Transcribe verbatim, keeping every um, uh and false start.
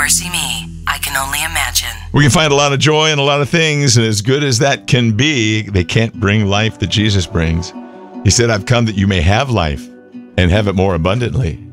Mercy Me, I Can Only Imagine. We can find a lot of joy in a lot of things, and as good as that can be, they can't bring life that Jesus brings. He said, I've come that you may have life and have it more abundantly.